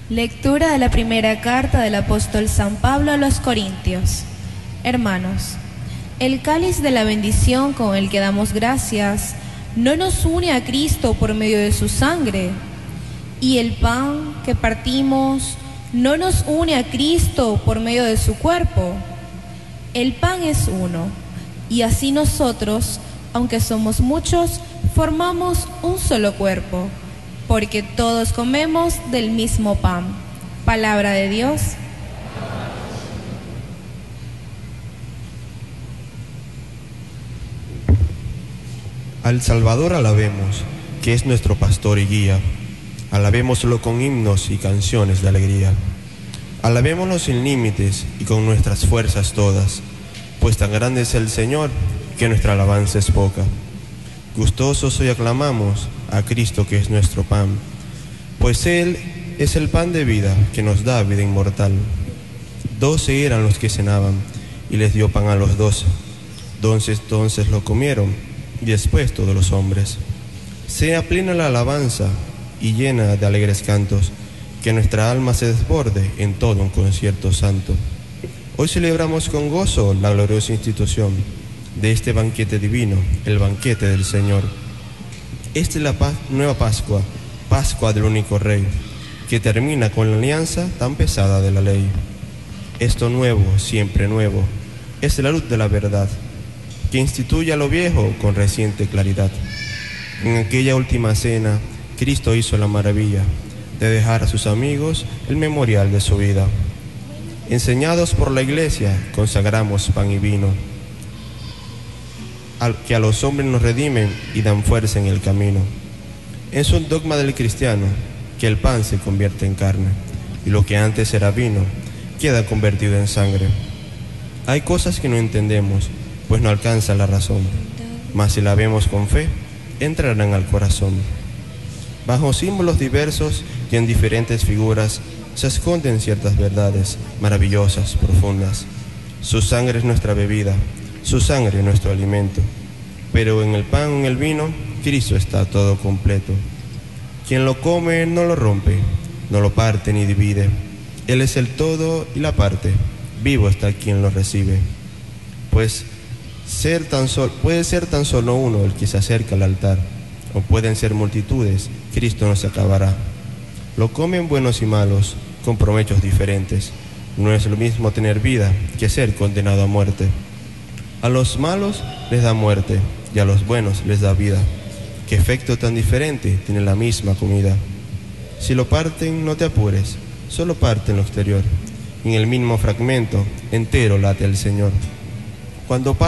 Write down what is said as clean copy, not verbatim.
Lectura de la primera carta del apóstol San Pablo a los Corintios. Hermanos, el cáliz de la bendición con el que damos gracias no nos une a Cristo por medio de su sangre, y el pan que partimos no nos une a Cristo por medio de su cuerpo. El pan es uno, y así nosotros, aunque somos muchos, formamos un solo cuerpo, porque todos comemos del mismo pan. Palabra de Dios. Al Salvador alabemos, que es nuestro pastor y guía. Alabémoslo con himnos y canciones de alegría. Alabémoslo sin límites y con nuestras fuerzas todas, pues tan grande es el Señor que nuestra alabanza es poca. Gustosos hoy aclamamos a Cristo, que es nuestro pan, pues Él es el pan de vida que nos da vida inmortal. 12 eran los que cenaban y les dio pan a los 12. Entonces lo comieron y después todos los hombres. Sea plena la alabanza y llena de alegres cantos, que nuestra alma se desborde en todo un concierto santo. Hoy celebramos con gozo la gloriosa institución de este banquete divino, el banquete del Señor. Esta es la nueva Pascua, Pascua del único Rey, que termina con la alianza tan pesada de la ley. Esto nuevo, siempre nuevo, es la luz de la verdad, que instituye a lo viejo con reciente claridad. En aquella última cena, Cristo hizo la maravilla de dejar a sus amigos el memorial de su vida. Enseñados por la Iglesia, consagramos pan y vino, que a los hombres nos redimen y dan fuerza en el camino. Es un dogma del cristiano que el pan se convierte en carne, y lo que antes era vino queda convertido en sangre. Hay cosas que no entendemos, pues no alcanza la razón, mas si la vemos con fe, entrarán al corazón. Bajo símbolos diversos y en diferentes figuras se esconden ciertas verdades maravillosas, profundas. Su sangre es nuestra bebida, su sangre es nuestro alimento, pero en el pan o en el vino, Cristo está todo completo. Quien lo come no lo rompe, no lo parte ni divide. Él es el todo y la parte, vivo está quien lo recibe. Pues puede ser tan solo uno el que se acerca al altar, o pueden ser multitudes, Cristo no se acabará. Lo comen buenos y malos, con provechos diferentes. No es lo mismo tener vida que ser condenado a muerte. A los malos les da muerte y a los buenos les da vida. ¿Qué efecto tan diferente tiene la misma comida? Si lo parten, no te apures, solo parte en lo exterior. En el mismo fragmento entero late el Señor. Cuando